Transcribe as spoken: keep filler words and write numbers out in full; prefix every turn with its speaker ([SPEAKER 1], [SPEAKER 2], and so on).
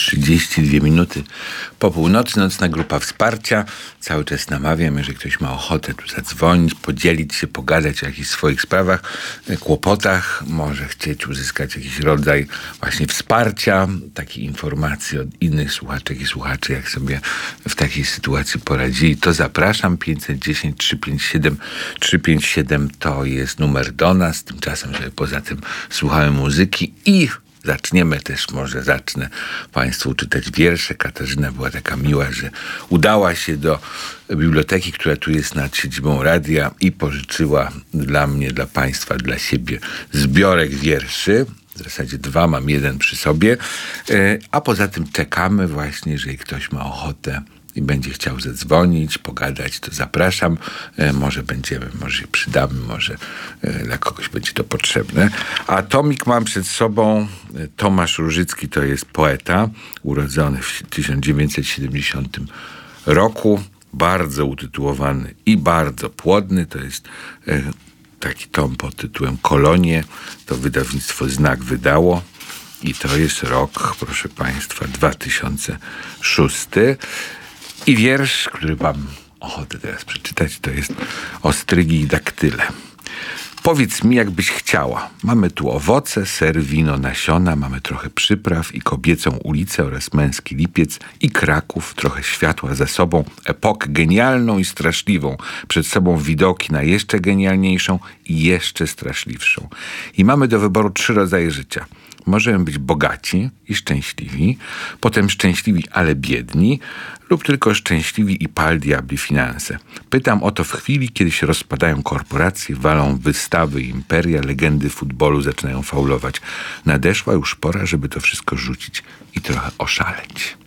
[SPEAKER 1] trzydzieści dwie minuty po północy, nocna grupa wsparcia. Cały czas namawiam, jeżeli ktoś ma ochotę tu zadzwonić, podzielić się, pogadać o jakichś swoich sprawach, kłopotach, może chcieć uzyskać jakiś rodzaj właśnie wsparcia, takiej informacji od innych słuchaczek i słuchaczy, jak sobie w takiej sytuacji poradzili, to zapraszam. pięćset dziesięć trzysta pięćdziesiąt siedem trzysta pięćdziesiąt siedem to jest numer do nas. Tymczasem sobie poza tym słuchamy muzyki i zaczniemy też, może zacznę Państwu czytać wiersze. Katarzyna była taka miła, że udała się do biblioteki, która tu jest nad siedzibą radia i pożyczyła dla mnie, dla Państwa, dla siebie zbiorek wierszy. W zasadzie dwa, mam jeden przy sobie. A poza tym czekamy właśnie, jeżeli ktoś ma ochotę i będzie chciał zadzwonić, pogadać, to zapraszam. E, może będziemy, może się przydamy, może e, dla kogoś będzie to potrzebne. A tomik mam przed sobą. Tomasz Różycki to jest poeta, urodzony w tysiąc dziewięćset siedemdziesiątym roku. Bardzo utytułowany i bardzo płodny. To jest e, taki tom pod tytułem Kolonie. To wydawnictwo Znak wydało. I to jest rok, proszę Państwa, dwa tysiące szósty. I wiersz, który mam ochotę teraz przeczytać, to jest Ostrygi i daktyle. Powiedz mi, jakbyś chciała. Mamy tu owoce, ser, wino, nasiona, mamy trochę przypraw i kobiecą ulicę oraz męski lipiec i Kraków, trochę światła za sobą, epokę genialną i straszliwą, przed sobą widoki na jeszcze genialniejszą i jeszcze straszliwszą. I mamy do wyboru trzy rodzaje życia. Możemy być bogaci i szczęśliwi, potem szczęśliwi, ale biedni, lub tylko szczęśliwi i pal diabli finanse. Pytam o to w chwili, kiedy się rozpadają korporacje, walą wystawy, imperia, legendy futbolu zaczynają faulować. Nadeszła już pora, żeby to wszystko rzucić i trochę oszaleć.